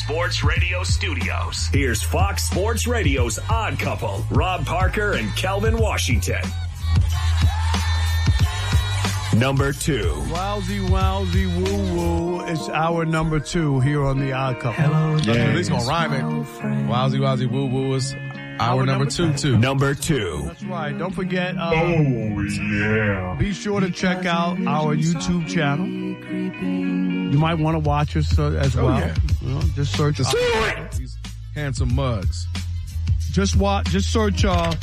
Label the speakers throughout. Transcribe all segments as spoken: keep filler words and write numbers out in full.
Speaker 1: Sports Radio studios. Here's Fox Sports Radio's Odd Couple, Rob Parker and Kelvin Washington. Number two.
Speaker 2: Wowsy, wowsy, woo, woo. It's our number two here on the Odd Couple. Hello,
Speaker 3: yeah, at least gonna rhyme it. Wowsy, wowsy, woo, woo is our, our number, number two, too.
Speaker 1: Number two.
Speaker 2: That's right. Don't forget. Uh,
Speaker 4: oh, yeah.
Speaker 2: Be sure to check out our YouTube channel. You might want to watch us uh, as well.
Speaker 3: Oh, yeah.
Speaker 2: You know, just search.
Speaker 3: Just these handsome mugs.
Speaker 2: Just watch. Just search uh,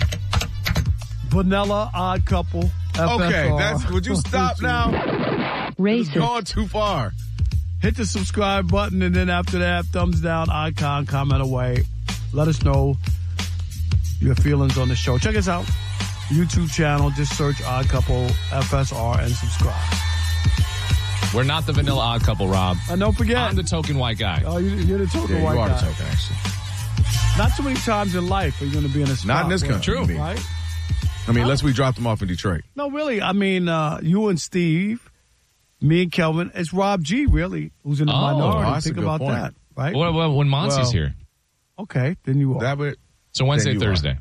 Speaker 2: Vanilla Odd Couple. F S R.
Speaker 3: Okay, that's. Would you stop now?
Speaker 5: Racist.
Speaker 3: It's gone too far.
Speaker 2: Hit the subscribe button, and then after that, thumbs down, icon, comment away. Let us know your feelings on the show. Check us out. YouTube channel. Just search Odd Couple F S R and subscribe.
Speaker 6: We're not the vanilla Odd Couple, Rob.
Speaker 2: And don't forget.
Speaker 6: I'm the token white guy.
Speaker 2: Oh, you, you're the token
Speaker 3: yeah,
Speaker 2: white
Speaker 3: you are
Speaker 2: guy.
Speaker 3: the token, actually.
Speaker 2: Not too many times in life are you going to be in a spot.
Speaker 3: Not in this
Speaker 2: where,
Speaker 3: country.
Speaker 6: True.
Speaker 2: Right?
Speaker 3: I mean, unless we dropped them off in Detroit.
Speaker 2: No, really. I mean, uh, you and Steve, me and Kelvin. It's Rob G, really, who's in the
Speaker 6: Oh,
Speaker 2: minority.
Speaker 3: that's a
Speaker 2: Think
Speaker 3: good
Speaker 2: about
Speaker 3: point.
Speaker 2: that, right?
Speaker 6: What, what, when Monsi's
Speaker 3: Well,
Speaker 6: here?
Speaker 2: Okay, then you are.
Speaker 3: That would,
Speaker 6: So Wednesday,
Speaker 3: then you
Speaker 6: Thursday.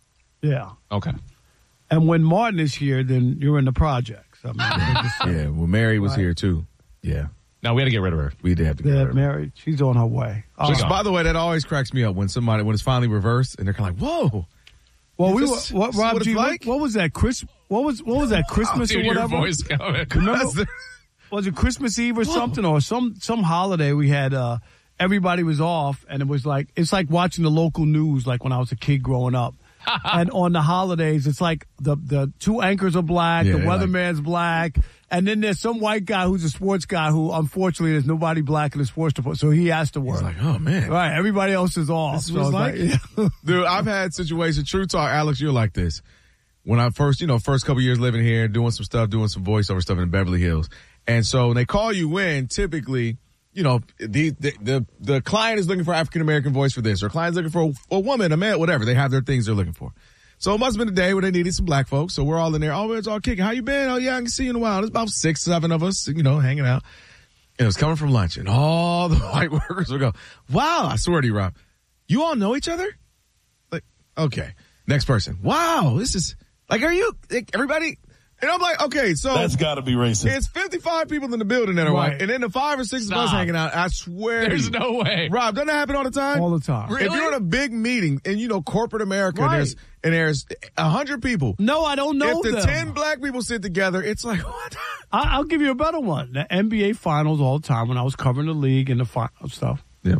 Speaker 2: Yeah.
Speaker 6: Okay.
Speaker 2: And when Martin is here, then you're in the projects. I mean, just,
Speaker 3: yeah, well, Mary was
Speaker 2: Right.
Speaker 3: here, too. Yeah.
Speaker 6: No, we had to get rid of her.
Speaker 3: We did have to get
Speaker 2: they're
Speaker 3: rid of her.
Speaker 2: married. She's on her way. All
Speaker 3: Which,
Speaker 2: right.
Speaker 3: by the way, that always cracks me up when somebody, when it's finally reversed, and they're kind of like, whoa.
Speaker 2: Well, we
Speaker 3: Is
Speaker 2: were,
Speaker 3: this-
Speaker 2: what,
Speaker 3: this
Speaker 2: Rob
Speaker 3: what
Speaker 2: G,
Speaker 3: it's
Speaker 2: what,
Speaker 3: like?
Speaker 2: what was that? Chris, what was what was that? Christmas
Speaker 6: Dude,
Speaker 2: or
Speaker 6: your
Speaker 2: whatever?
Speaker 6: voice coming.
Speaker 2: Remember, was it Christmas Eve or something, or some some holiday? We had uh, everybody was off, and it was like it's like watching the local news, like when I was a kid growing up. And on the holidays, it's like the the two anchors are black,
Speaker 3: Yeah,
Speaker 2: the
Speaker 3: they're
Speaker 2: weatherman's black, and then there's some white guy who's a sports guy who, unfortunately, there's nobody black in the sports department, so he has to work.
Speaker 3: It's like, oh, man.
Speaker 2: Right, everybody else is off.
Speaker 3: This is
Speaker 2: So
Speaker 3: what it's
Speaker 2: it's
Speaker 3: like?
Speaker 2: yeah.
Speaker 3: Dude, I've had situations, true talk, Alex, you're like this. When I first, you know, first couple years living here, doing some stuff, doing some voiceover stuff in Beverly Hills. And so when they call you in, typically, you know, the, the, the, the client is looking for African-American voice for this, or client's looking for a, a woman, a man, whatever. They have their things they're looking for. So it must have been a day where they needed some black folks. So we're all in there. Oh, it's all kicking. How you been? Oh, yeah, I can see you in a while. There's about six, seven of us, you know, hanging out. And it was coming from lunch. And all the white workers would go, wow, I swear to you, Rob, you all know each other? Like, okay. Next person. Wow, this is, like, are you, like, everybody? And I'm like, okay, so.
Speaker 4: That's got to be racist.
Speaker 3: It's fifty-five people in the building that are
Speaker 2: Right.
Speaker 3: white. And then the five or six
Speaker 6: Stop.
Speaker 3: of us hanging out. I swear to
Speaker 6: There's
Speaker 3: you.
Speaker 6: no way.
Speaker 3: Rob, doesn't that happen all the time?
Speaker 2: All the time.
Speaker 6: Really?
Speaker 3: If you're in a big meeting and you know corporate America,
Speaker 2: Right.
Speaker 3: there's and there's a hundred people.
Speaker 2: No, I don't know
Speaker 3: if the
Speaker 2: them.
Speaker 3: ten black people sit together, it's like what?
Speaker 2: I, I'll give you a better one. The N B A Finals all the time when I was covering the league and the final stuff.
Speaker 3: Yeah.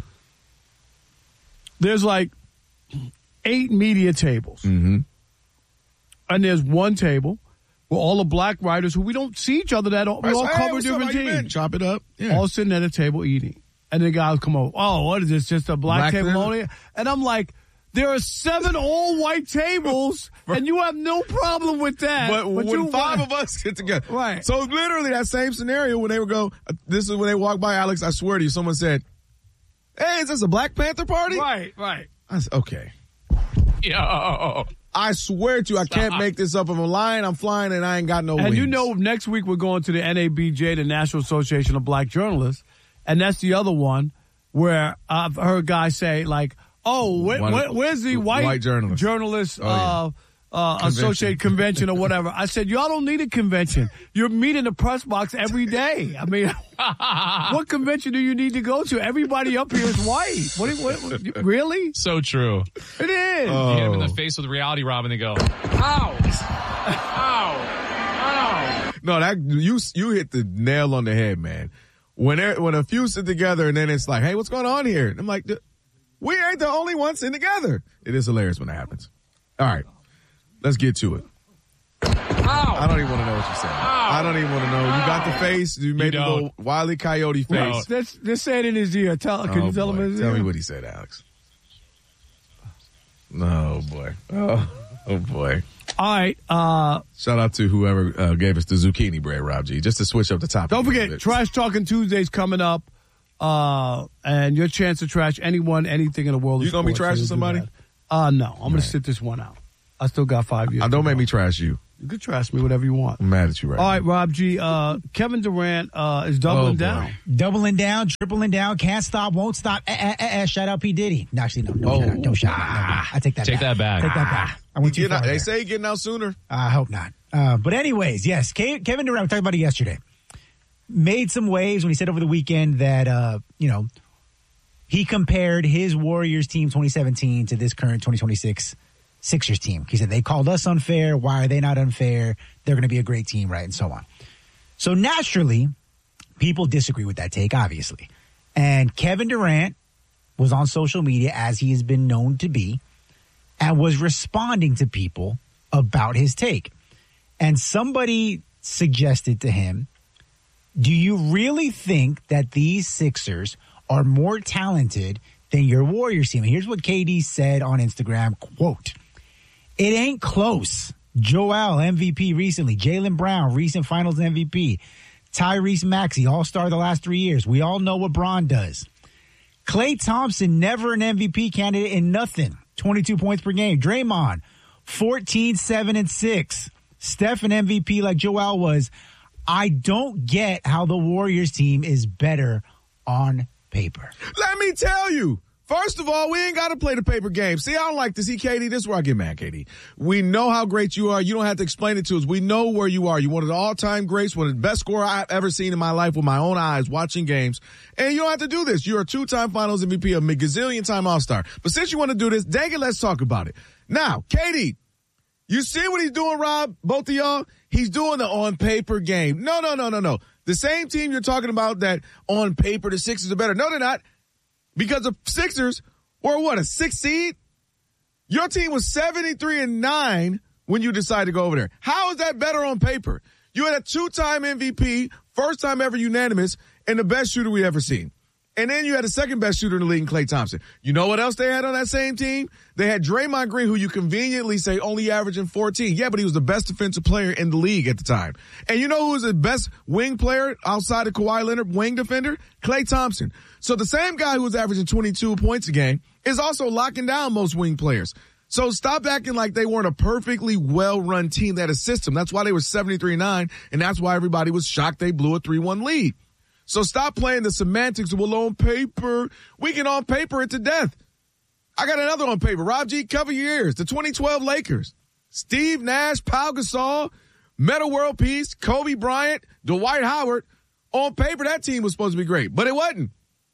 Speaker 2: There's like eight media tables.
Speaker 3: Mm-hmm.
Speaker 2: And there's one table where all the black writers who we don't see each other that we all
Speaker 3: Hey,
Speaker 2: cover
Speaker 3: what's up?
Speaker 2: different
Speaker 3: How you been?
Speaker 2: teams.
Speaker 3: Chop it up. Yeah.
Speaker 2: All sitting at a table eating. And the guys come over. Oh, what is this? Just a black,
Speaker 3: Black
Speaker 2: table
Speaker 3: table?
Speaker 2: only? And I'm like, there are seven all white tables, and you have no problem with that.
Speaker 3: But, when
Speaker 2: you,
Speaker 3: five of us get together,
Speaker 2: Right.
Speaker 3: So literally that same scenario when they would go, uh, this is when they walk by Alex. I swear to you, someone said, "Hey, is this a Black Panther party?"
Speaker 2: Right, right.
Speaker 3: I said, "Okay."
Speaker 6: Yo.
Speaker 3: I swear to you, I can't make this up. If I'm lying, I'm flying, and I ain't got no
Speaker 2: And
Speaker 3: wings.
Speaker 2: you know, next week we're going to the N A B J, the National Association of Black Journalists, and that's the other one where I've heard guys say, like, oh, where,
Speaker 3: One-
Speaker 2: where, where's the white,
Speaker 3: white journalist.
Speaker 2: journalist
Speaker 3: Oh, yeah.
Speaker 2: uh, uh,
Speaker 3: Convention.
Speaker 2: associated convention or whatever? I said, y'all don't need a convention. You're meeting the press box every day. I mean, what convention do you need to go to? Everybody up here is white. What? what, what really?
Speaker 6: So true.
Speaker 2: It is.
Speaker 3: Oh.
Speaker 6: You hit him in the face with reality, Rob, and they go, ow. Ow. Ow.
Speaker 3: No, that you you hit the nail on the head, man. When there, when a few sit together and then it's like, hey, what's going on here? And I'm like, we ain't the only ones sitting together. It is hilarious when that happens. All right, let's get to it.
Speaker 6: Ow.
Speaker 3: I don't even want to know what you said. I don't even want to know. You got the face. You made
Speaker 6: You
Speaker 3: the little
Speaker 6: don't.
Speaker 3: Wile E. Coyote face.
Speaker 6: No.
Speaker 2: Let's, let's say it in his ear. Tell, can
Speaker 3: Oh,
Speaker 2: you tell
Speaker 3: boy.
Speaker 2: him in his
Speaker 3: Tell
Speaker 2: ear?
Speaker 3: me what he said, Alex. Oh, boy. Oh, oh boy.
Speaker 2: All right. Uh,
Speaker 3: Shout out to whoever uh, gave us the zucchini bread, Rob G, just to switch up the topic.
Speaker 2: Don't
Speaker 3: a little
Speaker 2: forget,
Speaker 3: bit.
Speaker 2: Trash Talking Tuesday's coming up. Uh, and your chance to trash anyone, anything in the world of
Speaker 3: You gonna be
Speaker 2: sports,
Speaker 3: trashing
Speaker 2: so do
Speaker 3: somebody?
Speaker 2: that. Uh, no. I'm going
Speaker 3: Right.
Speaker 2: to sit this one out. I still got five years.
Speaker 3: Uh,
Speaker 2: to
Speaker 3: don't make
Speaker 2: go.
Speaker 3: me trash you.
Speaker 2: You could trust me, whatever you want.
Speaker 3: I'm mad at you right
Speaker 2: All
Speaker 3: now.
Speaker 2: right, Rob G. Uh, Kevin Durant uh, is doubling
Speaker 3: Oh, boy.
Speaker 2: down.
Speaker 5: Doubling down, tripling down, can't stop, won't stop. Eh, eh, eh, eh, shout out P. Diddy. No, actually, no, no,
Speaker 3: Oh.
Speaker 5: shout out. Don't shout out. No, no, I take that
Speaker 6: Take
Speaker 5: back.
Speaker 6: that back.
Speaker 5: Take that back. I went too
Speaker 3: Getting
Speaker 5: far
Speaker 3: out- they
Speaker 5: there.
Speaker 3: say getting out sooner.
Speaker 5: I hope not. Uh, but anyways, yes, Ke- Kevin Durant, we talked about it yesterday, made some waves when he said over the weekend that, uh, you know, he compared his Warriors team twenty seventeen to this current twenty twenty-six Sixers team. He said, they called us unfair. Why are they not unfair? They're going to be a great team, right? And so on. So naturally, people disagree with that take, obviously. And Kevin Durant was on social media, as he has been known to be, and was responding to people about his take. And somebody suggested to him, do you really think that these Sixers are more talented than your Warriors team? And here's what K D said on Instagram, quote, it ain't close. Joel, M V P recently. Jaylen Brown, recent finals M V P. Tyrese Maxey, all-star the last three years. We all know what Bron does. Klay Thompson, never an M V P candidate in nothing. twenty-two points per game. Draymond, fourteen, seven, and six. Steph, an M V P like Joel was. I don't get how the Warriors team is better on paper.
Speaker 3: Let me tell you. First of all, we ain't got to play the paper game. See, I don't like to see K D. This is where I get mad, K D. We know how great you are. You don't have to explain it to us. We know where you are. You're one of the all-time greats, one of the best scorer I've ever seen in my life with my own eyes watching games. And you don't have to do this. You're a two-time finals M V P, a gazillion-time all-star. But since you want to do this, dang it, let's talk about it. Now, K D, you see what he's doing, Rob? Both of y'all? He's doing the on-paper game. No, no, no, no, no. The same team you're talking about that on paper the Sixers are better. No, they're not. Because the Sixers were, what, a six seed? Your team was seventy-three and nine when you decided to go over there. How is that better on paper? You had a two-time M V P, first time ever unanimous, and the best shooter we ever seen. And then you had the second best shooter in the league, in Klay Thompson. You know what else they had on that same team? They had Draymond Green, who you conveniently say only averaging fourteen. Yeah, but he was the best defensive player in the league at the time. And you know who was the best wing player outside of Kawhi Leonard, wing defender? Klay Thompson. So the same guy who was averaging twenty-two points a game is also locking down most wing players. So stop acting like they weren't a perfectly well-run team that had a system. That's why they were seventy-three and nine, and that's why everybody was shocked they blew a three one lead. So stop playing the semantics of, well, on paper. We can on paper it to death. I got another on paper. Rob G, cover your ears. The twenty twelve Lakers. Steve Nash, Pau Gasol, Metta World Peace, Kobe Bryant, Dwight Howard. On paper, that team was supposed to be great, but it wasn't.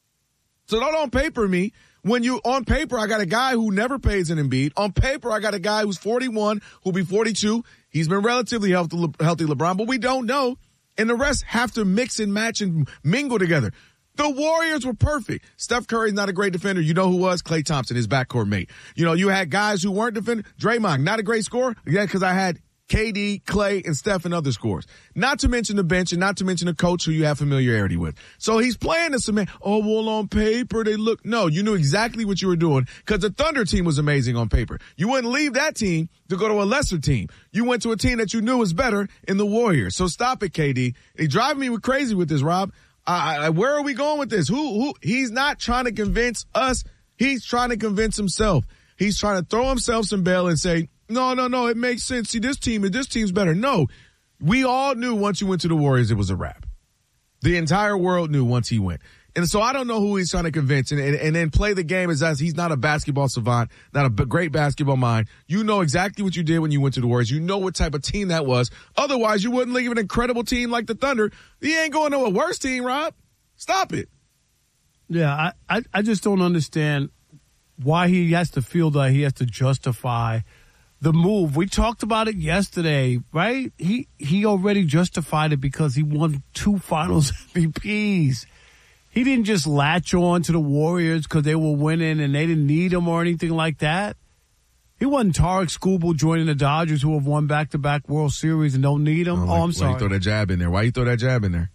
Speaker 3: So don't on paper me. When you on paper, I got a guy who never pays an Embiid. On paper, I got a guy who's forty-one, who'll be forty-two. He's been relatively healthy, healthy LeBron, but we don't know. And the rest have to mix and match and mingle together. The Warriors were perfect. Steph Curry's not a great defender. You know who was? Klay Thompson, his backcourt mate. You know, you had guys who weren't defenders. Draymond, not a great scorer. Yeah, because I had K D, Klay, and Steph and other scores. Not to mention the bench and not to mention the coach who you have familiarity with. So he's playing the cement. Oh, well, on paper, they look. No, you knew exactly what you were doing because the Thunder team was amazing on paper. You wouldn't leave that team to go to a lesser team. You went to a team that you knew was better in the Warriors. So stop it, K D. He's driving me crazy with this, Rob. I, I, where are we going with this? Who, who? He's not trying to convince us. He's trying to convince himself. He's trying to throw himself some bail and say, no, no, no, it makes sense. See, this team, this team's better. No, we all knew once you went to the Warriors, it was a wrap. The entire world knew once he went. And so I don't know who he's trying to convince and, and, and then play the game as as he's not a basketball savant, not a b- great basketball mind. You know exactly what you did when you went to the Warriors. You know what type of team that was. Otherwise, you wouldn't leave an incredible team like the Thunder. He ain't going to a worse team, Rob. Stop it.
Speaker 2: Yeah, I, I, I just don't understand why he has to feel that he has to justify the move. We talked about it yesterday, right? He he already justified it because he won two finals M V Ps. He didn't just latch on to the Warriors because they were winning and they didn't need him or anything like that. He wasn't Tarek Skubal joining the Dodgers who have won back-to-back World Series and don't need him. Oh,
Speaker 3: like,
Speaker 2: I'm sorry.
Speaker 3: Why you throw that jab in there? Why you throw that jab in there?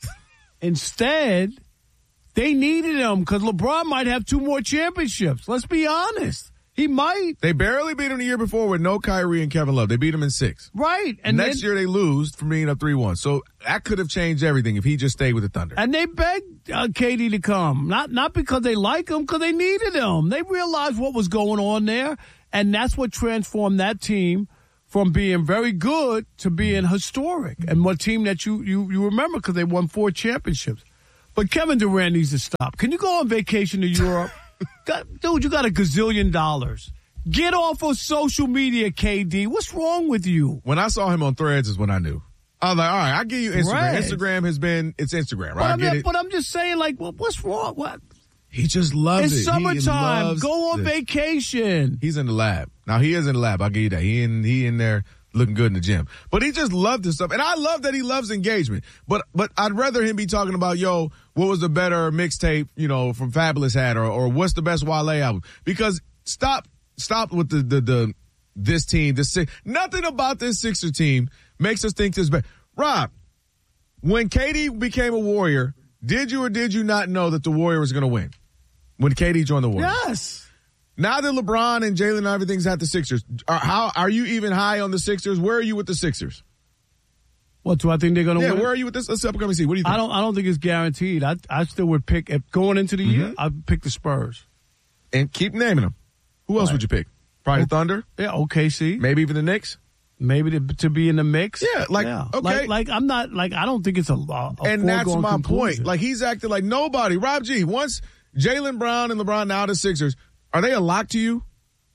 Speaker 2: Instead, they needed him because LeBron might have two more championships. Let's be honest. He might.
Speaker 3: They barely beat him the year before with no Kyrie and Kevin Love. They beat him in six.
Speaker 2: Right. And
Speaker 3: next
Speaker 2: then,
Speaker 3: year they lose from being up three one. So that could have changed everything if he just stayed with the Thunder.
Speaker 2: And they begged uh, K D to come. Not not because they like him, because they needed him. They realized what was going on there. And that's what transformed that team from being very good to being historic and what team that you, you, you remember because they won four championships. But Kevin Durant needs to stop. Can you go on vacation to Europe? God, dude, you got a gazillion dollars. Get off of social media, K D. What's wrong with you?
Speaker 3: When I saw him on Threads is when I knew. I was like, all right, I'll give you Instagram.
Speaker 2: Threads.
Speaker 3: Instagram has been, it's Instagram, right?
Speaker 2: But,
Speaker 3: I
Speaker 2: I'm,
Speaker 3: get
Speaker 2: not-
Speaker 3: it.
Speaker 2: but I'm just saying, like, well, what's wrong? What?
Speaker 3: He just loves
Speaker 2: It's
Speaker 3: it. He
Speaker 2: summertime.
Speaker 3: loves
Speaker 2: Go on
Speaker 3: this.
Speaker 2: vacation.
Speaker 3: He's in the lab. Now, he is in the lab. I'll give you that. He in, he in there looking good in the gym. But he just loved this stuff. And I love that he loves engagement. But but I'd rather him be talking about, yo, what was the better mixtape, you know, from Fabulous had, or, or what's the best Wale album? Because stop stop with the, the, the this team, this Six. Nothing about this Sixer team makes us think this better. Rob, when K D became a Warrior, did you or did you not know that the Warrior was going to win? When K D joined the Warriors?
Speaker 2: Yes.
Speaker 3: Now that LeBron and Jalen and everything's at the Sixers, are, how are you even high on the Sixers? Where are you with the Sixers?
Speaker 2: What do I think they're going to
Speaker 3: Yeah,
Speaker 2: win?
Speaker 3: where are you with this? Let's upcoming season. What do you think?
Speaker 2: I don't. I don't think it's guaranteed. I I still would pick if going into the year. I'd pick the Spurs.
Speaker 3: And keep naming them. Who else would you pick? Probably the Thunder.
Speaker 2: Yeah, O K C.
Speaker 3: Maybe even the Knicks.
Speaker 2: Maybe to, to be in the mix.
Speaker 3: Yeah, like, okay.
Speaker 2: like, like I'm not like I don't think it's a. a
Speaker 3: And that's
Speaker 2: foregone
Speaker 3: my
Speaker 2: conclusion.
Speaker 3: point. Like he's acting like nobody. Rob G. Once Jalen Brown and LeBron now the Sixers, are they a lock to you?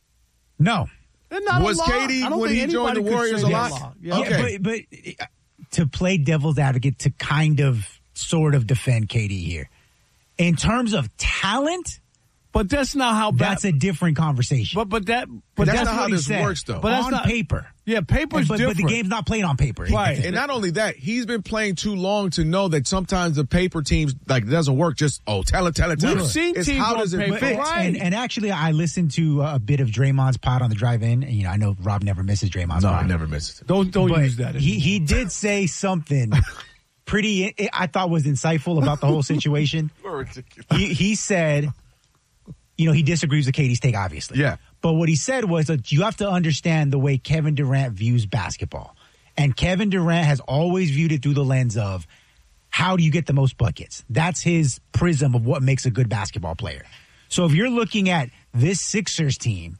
Speaker 5: No.
Speaker 2: They're not
Speaker 3: Was
Speaker 2: a lock.
Speaker 3: K D
Speaker 2: I don't
Speaker 3: when
Speaker 2: think
Speaker 3: he joined
Speaker 2: anybody
Speaker 3: the
Speaker 2: could
Speaker 3: Warriors
Speaker 2: say
Speaker 3: a
Speaker 2: they're
Speaker 3: lock?
Speaker 2: lock. Yeah.
Speaker 3: Okay.
Speaker 5: Yeah, but, but uh, to play devil's advocate, to kind of sort of defend K D here. In terms of talent,
Speaker 2: But that's not how.
Speaker 5: that's
Speaker 2: bad,
Speaker 5: a different conversation.
Speaker 2: But but that. But
Speaker 3: That's
Speaker 2: that's,
Speaker 3: not how
Speaker 2: what he
Speaker 3: this
Speaker 2: said.
Speaker 3: works, though.
Speaker 2: But that's
Speaker 5: on
Speaker 2: not,
Speaker 5: paper.
Speaker 2: Yeah, paper's
Speaker 5: but,
Speaker 2: different.
Speaker 5: but the game's not played on paper.
Speaker 2: Right.
Speaker 3: And not only that, he's been playing too long to know that sometimes the paper teams like doesn't work. Just oh, talent, talent, talent.
Speaker 2: We've seen
Speaker 3: It's
Speaker 2: teams
Speaker 3: how
Speaker 2: on
Speaker 3: does it
Speaker 2: paper.
Speaker 3: fit?
Speaker 2: Right.
Speaker 5: And, and actually, I listened to a bit of Draymond's pod on the drive-in. And, you know, I know Rob never misses Draymond's
Speaker 3: No,
Speaker 5: pod.
Speaker 3: I never missed it.
Speaker 2: Don't don't
Speaker 5: But
Speaker 2: use that.
Speaker 5: he he did say something pretty I thought was insightful about the whole situation. He he said, you know, he disagrees with Katie's take, obviously.
Speaker 3: Yeah.
Speaker 5: But what he said was that you have to understand the way Kevin Durant views basketball. And Kevin Durant has always viewed it through the lens of how do you get the most buckets? That's his prism of what makes a good basketball player. So if you're looking at this Sixers team,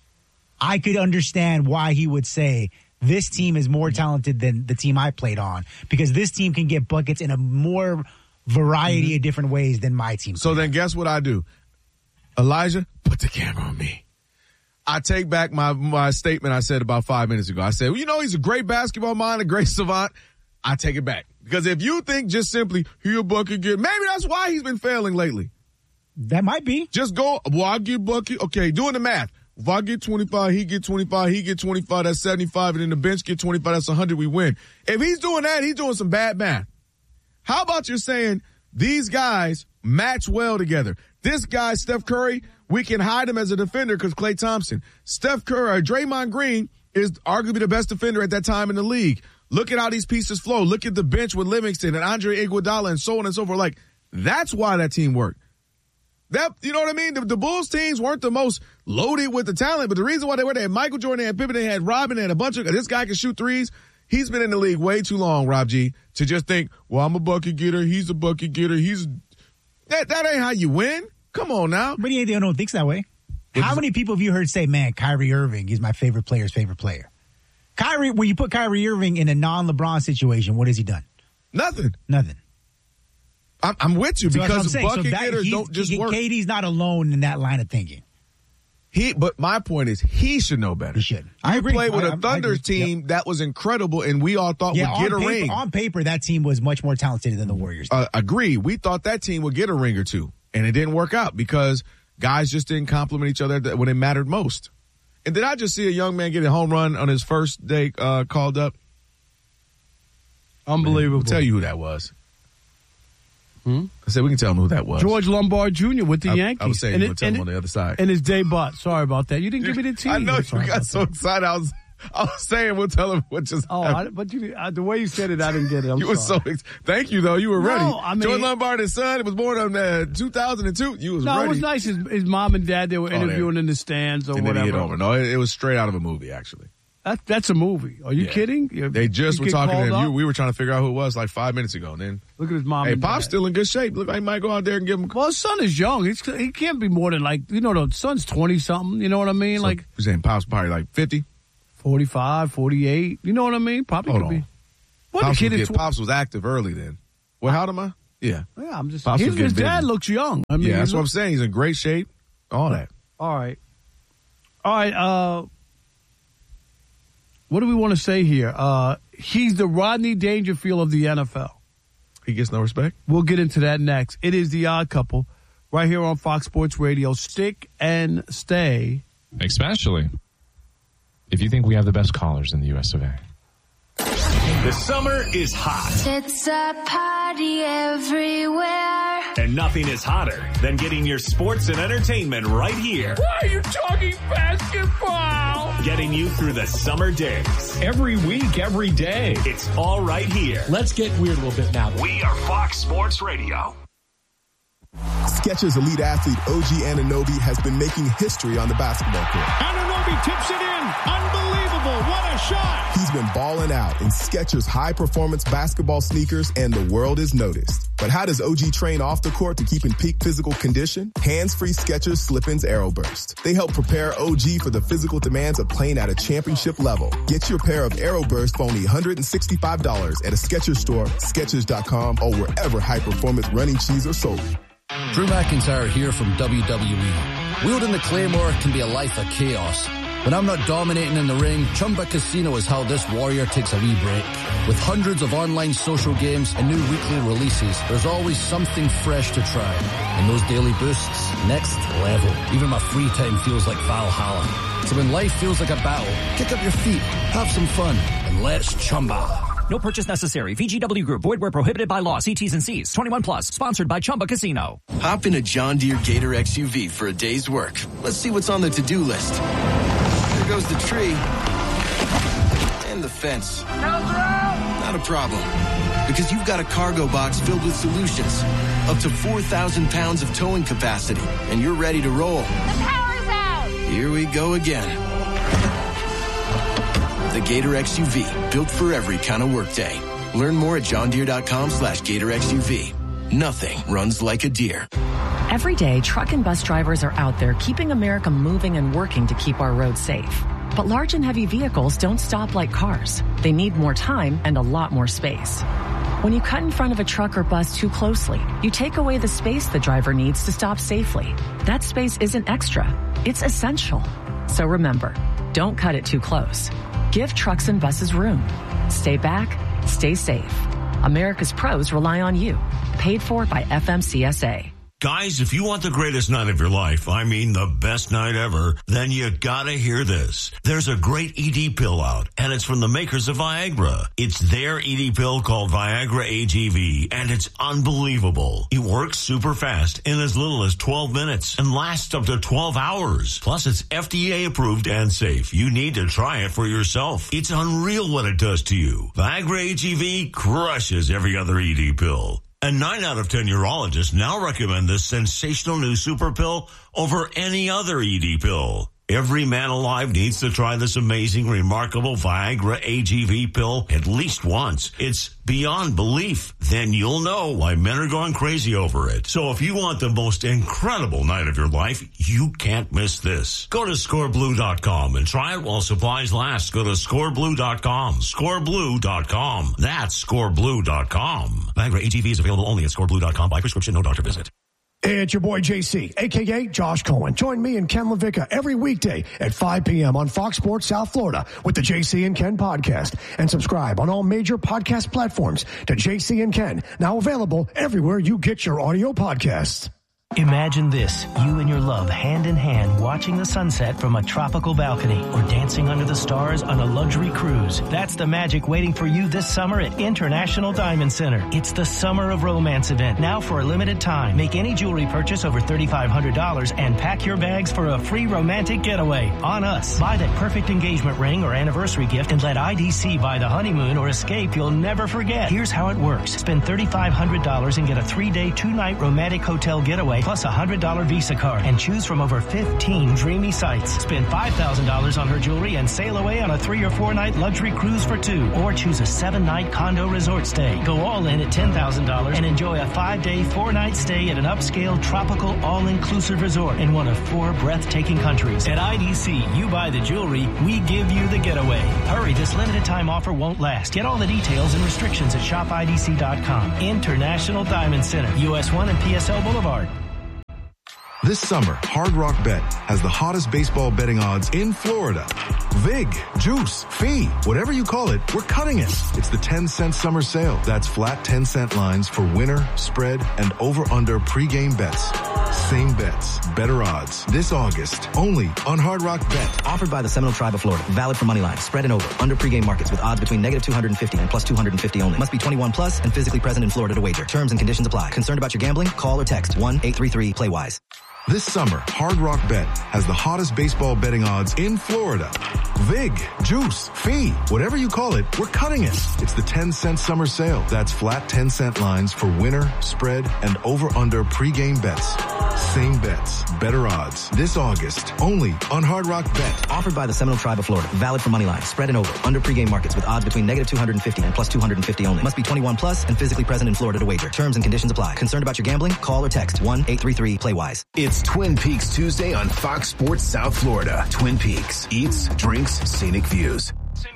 Speaker 5: I could understand why he would say this team is more talented than the team I played on because this team can get buckets in a more variety mm-hmm. of different ways than my team.
Speaker 3: So then guess what I do? Elijah, put the camera on me. I take back my, my statement I said about five minutes ago. I said, well, you know, he's a great basketball mind, a great savant. I take it back. Because if you think just simply, he a bucket getter, maybe that's why he's been failing lately.
Speaker 5: That might be.
Speaker 3: Just go, well, I get bucket. Okay, doing the math. If I get twenty-five, he get twenty-five, he get twenty-five, that's seventy-five, and then the bench get twenty-five, that's one hundred, we win. If he's doing that, he's doing some bad math. How about you're saying these guys match well together? This guy, Steph Curry, we can hide him as a defender because Klay Thompson. Steph Curry, or Draymond Green is arguably the best defender at that time in the league. Look at how these pieces flow. Look at the bench with Livingston and Andre Iguodala and so on and so forth. Like, that's why that team worked. That, you know what I mean? The, the Bulls teams weren't the most loaded with the talent, but the reason why they were, they had Michael Jordan, they had Pippen, they had Robin, they had a bunch of, this guy can shoot threes. He's been in the league way too long, Rob G, to just think, well, I'm a bucket getter, he's a bucket getter, he's, that, that ain't how you win. Come on now.
Speaker 5: But he ain't the only one who thinks that way. How many people have you heard say, man, Kyrie Irving is my favorite player's favorite player? Kyrie, when you put Kyrie Irving in a non-LeBron situation, what has he done?
Speaker 3: Nothing.
Speaker 5: Nothing.
Speaker 3: I'm, I'm with you
Speaker 5: So that's what I'm
Speaker 3: because
Speaker 5: saying.
Speaker 3: bucket
Speaker 5: So that-
Speaker 3: getters
Speaker 5: he's-
Speaker 3: don't just
Speaker 5: he-
Speaker 3: work.
Speaker 5: K D's not alone in that line of thinking.
Speaker 3: He, but my point is, he should know better.
Speaker 5: He should.
Speaker 3: You
Speaker 5: I agree.
Speaker 3: played with
Speaker 5: I-
Speaker 3: a
Speaker 5: I- I
Speaker 3: Thunders
Speaker 5: agree.
Speaker 3: team
Speaker 5: Yep.
Speaker 3: that was incredible, and we all thought
Speaker 5: Yeah,
Speaker 3: would get
Speaker 5: on
Speaker 3: a
Speaker 5: paper,
Speaker 3: ring.
Speaker 5: on paper, that team was much more talented than the Warriors.
Speaker 3: Uh, agree. We thought that team would get a ring or two, and it didn't work out because guys just didn't compliment each other when it mattered most. And did I just see a young man get a home run on his first day uh, called up?
Speaker 2: Unbelievable.
Speaker 3: We'll tell you who that was.
Speaker 2: Hmm?
Speaker 3: I said we can tell him who that was.
Speaker 2: George Lombard Junior with the
Speaker 3: I,
Speaker 2: Yankees.
Speaker 3: I was saying
Speaker 2: And
Speaker 3: you
Speaker 2: it-
Speaker 3: would tell
Speaker 2: and
Speaker 3: him on
Speaker 2: it-
Speaker 3: the other side.
Speaker 2: And his debut. Sorry about that. You didn't give me the team.
Speaker 3: I know
Speaker 2: Sorry
Speaker 3: you got
Speaker 2: about
Speaker 3: so
Speaker 2: that.
Speaker 3: excited. I was, I was saying we'll tell him what just
Speaker 2: Oh,
Speaker 3: happened.
Speaker 2: I, but you, uh, the way you said it, I didn't get it. I'm
Speaker 3: You were so
Speaker 2: sorry.
Speaker 3: ex- thank you though. You were
Speaker 2: No,
Speaker 3: ready.
Speaker 2: I mean-
Speaker 3: George Lombard, his son, it was born in uh, two thousand two. You was
Speaker 2: No,
Speaker 3: ready.
Speaker 2: it was nice. His, his mom and dad, they were
Speaker 3: there.
Speaker 2: interviewing in the stands or
Speaker 3: and then he
Speaker 2: whatever.
Speaker 3: hit over. No, it, it was straight out of a movie actually.
Speaker 2: That, that's a movie. Are you
Speaker 3: Yeah.
Speaker 2: kidding? You-
Speaker 3: They just
Speaker 2: you
Speaker 3: were
Speaker 2: get
Speaker 3: talking to
Speaker 2: called
Speaker 3: him.
Speaker 2: up?
Speaker 3: You, we were trying to figure out who it was like five minutes ago. And then,
Speaker 2: Look at his mom
Speaker 3: hey,
Speaker 2: and
Speaker 3: Pop's
Speaker 2: dad.
Speaker 3: still in good shape. Look like he might go out there and give him.
Speaker 2: Well, his son is young. He's, he can't be more than like, you know, the son's twenty-something. You know what I mean?
Speaker 3: So,
Speaker 2: like
Speaker 3: you're saying Pop's probably like fifty?
Speaker 2: forty-five, forty-eight. You know what I mean? Probably
Speaker 3: Hold
Speaker 2: could
Speaker 3: on.
Speaker 2: be. What,
Speaker 3: Pops,
Speaker 2: the
Speaker 3: was,
Speaker 2: kid
Speaker 3: yeah,
Speaker 2: is tw-
Speaker 3: Pops was active early then. Well, how old am I? Yeah.
Speaker 2: Yeah, I'm just.
Speaker 3: Pops
Speaker 2: His,
Speaker 3: was
Speaker 2: his
Speaker 3: getting
Speaker 2: dad
Speaker 3: busy.
Speaker 2: looks young. I mean,
Speaker 3: Yeah, that's
Speaker 2: he
Speaker 3: what I'm
Speaker 2: looks-
Speaker 3: saying. He's in great shape. All that.
Speaker 2: All right. All right. Uh, what do we want to say here? Uh, he's the Rodney Dangerfield of the N F L.
Speaker 3: He gets no respect.
Speaker 2: We'll get into that next. It is The Odd Couple right here on Fox Sports Radio. Stick and stay.
Speaker 6: Especially if you think we have the best callers in the U S of A.
Speaker 1: The summer is hot,
Speaker 7: It's a party everywhere.
Speaker 1: and nothing is hotter than getting your sports and entertainment right here.
Speaker 8: Why are you talking basketball?
Speaker 1: Getting you through the summer days.
Speaker 8: Every week, every day.
Speaker 1: It's all right here.
Speaker 8: Let's get weird a little bit now.
Speaker 1: We are Fox Sports Radio.
Speaker 9: Skechers elite athlete O G Anunoby has been making history on the basketball court.
Speaker 8: Anunoby tips it in. Unbelievable. What a shot.
Speaker 9: He's been balling out in Skechers high-performance basketball sneakers, and the world is noticed. But how does O G train off the court to keep in peak physical condition? Hands-free Skechers Slip-ins Aeroburst. They help prepare O G for the physical demands of playing at a championship level. Get your pair of Aeroburst for only one hundred sixty-five dollars at a Skechers store, Skechers dot com, or wherever high-performance running shoes are sold.
Speaker 10: Drew McIntyre here from W W E. Wielding the Claymore can be a life of chaos. When I'm not dominating in the ring, Chumba Casino is how this warrior takes a wee break. With hundreds of online social games and new weekly releases, there's always something fresh to try. And those daily boosts, next level. Even my free time feels like Valhalla. So when life feels like a battle, kick up your feet, have some fun, and let's Chumba.
Speaker 11: No purchase necessary. V G W Group. Void where prohibited by law. See T's and C's. twenty-one plus. Sponsored by Chumba Casino.
Speaker 12: Hop in a John Deere Gator X U V for a day's work. Let's see what's on the to-do list. There goes the tree. And the fence. Not a problem. Because you've got a cargo box filled with solutions. Up to four thousand pounds of towing capacity. And you're ready to roll.
Speaker 7: The power's out.
Speaker 12: Here we go again. The Gator X U V, built for every kind of workday. Learn more at johndeere.com slash Gator X U V. Nothing runs like a deer.
Speaker 13: Every day, truck and bus drivers are out there keeping America moving and working to keep our roads safe. But large and heavy vehicles don't stop like cars. They need more time and a lot more space. When you cut in front of a truck or bus too closely, you take away the space the driver needs to stop safely. That space isn't extra. It's essential. So remember, don't cut it too close. Give trucks and buses room. Stay back, stay safe. America's pros rely on you. Paid for by F M C S A.
Speaker 14: Guys, if you want the greatest night of your life, I mean the best night ever, then you gotta hear this. There's a great E D pill out, and it's from the makers of Viagra. It's their E D pill called Viagra A G V, and it's unbelievable. It works super fast in as little as twelve minutes and lasts up to twelve hours. Plus, it's F D A approved and safe. You need to try it for yourself. It's unreal what it does to you. Viagra A G V crushes every other E D pill. And nine out of ten urologists now recommend this sensational new super pill over any other E D pill. Every man alive needs to try this amazing, remarkable Viagra A G V pill at least once. It's beyond belief. Then you'll know why men are going crazy over it. So if you want the most incredible night of your life, you can't miss this. Go to score blue dot com and try it while supplies last. Go to score blue dot com. score blue dot com. That's score blue dot com. Viagra A G V is available only at score blue dot com by prescription, no doctor visit.
Speaker 15: Hey, it's your boy J C, a k a. Josh Cohen. Join me and Ken LaVicka every weekday at five p.m. on Fox Sports South Florida with the J C and Ken podcast. And subscribe on all major podcast platforms to J C and Ken, now available everywhere you get your audio podcasts.
Speaker 16: Imagine this, you and your love hand in hand watching the sunset from a tropical balcony or dancing under the stars on a luxury cruise. That's the magic waiting for you this summer at International Diamond Center. It's the Summer of Romance event, now for a limited time. Make any jewelry purchase over three thousand five hundred dollars and pack your bags for a free romantic getaway on us. Buy that perfect engagement ring or anniversary gift and let I D C buy the honeymoon or escape you'll never forget. Here's how it works. Spend three thousand five hundred dollars and get a three-day, two-night romantic hotel getaway plus a one hundred dollars Visa card, and choose from over fifteen dreamy sites. Spend five thousand dollars on her jewelry and sail away on a three or four night luxury cruise for two, or choose a seven night condo resort stay. Go all in at ten thousand dollars and enjoy a five day, four night stay at an upscale, tropical, all-inclusive resort in one of four breathtaking countries. At I D C, you buy the jewelry, we give you the getaway. Hurry, this limited time offer won't last. Get all the details and restrictions at shop I D C dot com. International Diamond Center, U S one and P S L Boulevard.
Speaker 17: This summer, Hard Rock Bet has the hottest baseball betting odds in Florida. Vig, juice, fee, whatever you call it, we're cutting it. It's the ten cent summer sale. That's flat ten cent lines for winner, spread, and over-under pregame bets. Same bets, better odds. This August, only on Hard Rock Bet.
Speaker 18: Offered by the Seminole Tribe of Florida. Valid for money line, spread and over, under pregame markets with odds between negative two hundred fifty and plus two hundred fifty only. Must be twenty-one plus and physically present in Florida to wager. Terms and conditions apply. Concerned about your gambling? Call or text one eight three three play wise.
Speaker 17: This summer, Hard Rock Bet has the hottest baseball betting odds in Florida. Vig, juice, fee, whatever you call it, we're cutting it. It's the ten cent summer sale. That's flat ten cent lines for winner, spread, and over-under pregame bets. Same bets, better odds. This August, only on Hard Rock Bet.
Speaker 18: Offered by the Seminole Tribe of Florida. Valid for money line, spread and over, under pregame markets with odds between negative two hundred fifty and plus two hundred fifty only. Must be twenty-one plus and physically present in Florida to wager. Terms and conditions apply. Concerned about your gambling? Call or text one eight three three play wise.
Speaker 19: It's Twin Peaks Tuesday on Fox Sports South Florida. Twin Peaks. Eats, drinks, scenic views.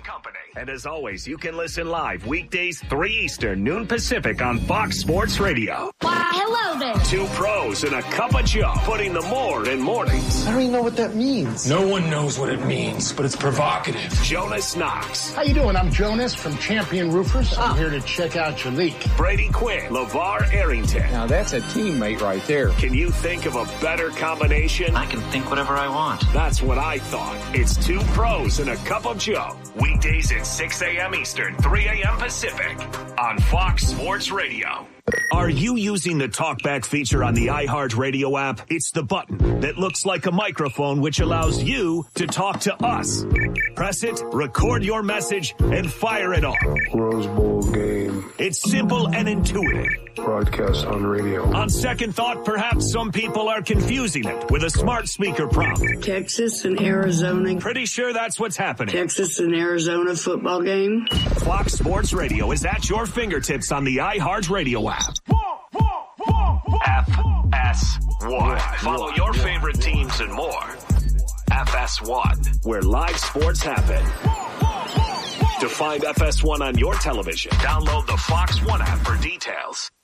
Speaker 1: And as always, you can listen live weekdays three Eastern, noon Pacific on Fox Sports Radio.
Speaker 7: Why, hello there.
Speaker 1: Two pros and a cup of Joe, putting the more in mornings.
Speaker 20: I don't even know what that means.
Speaker 21: No one knows what it means, but it's provocative.
Speaker 1: Jonas Knox.
Speaker 22: How you doing? I'm Jonas from Champion Roofers. I'm here to check out your leak.
Speaker 1: Brady Quinn. LeVar Arrington.
Speaker 23: Now that's a teammate right there.
Speaker 1: Can you think of a better combination?
Speaker 23: I can think whatever I want.
Speaker 1: That's what I thought. It's two pros and a cup of Joe. Weekdays at six a.m. Eastern, three a.m. Pacific on Fox Sports Radio. Are you using the TalkBack feature on the iHeartRadio app? It's the button that looks like a microphone which allows you to talk to us. Press it, record your message, and fire it off.
Speaker 24: Rose Bowl game.
Speaker 1: It's simple and intuitive.
Speaker 24: Broadcast on radio.
Speaker 1: On second thought, perhaps some people are confusing it with a smart speaker prompt.
Speaker 25: Texas and Arizona.
Speaker 1: Pretty sure that's what's happening.
Speaker 25: Texas and Arizona football game.
Speaker 1: Fox Sports Radio is at your fingertips on the iHeartRadio app. F S one. Follow your favorite teams and more. F S one, where live sports happen. To find F S one on your television, download the Fox One app for details.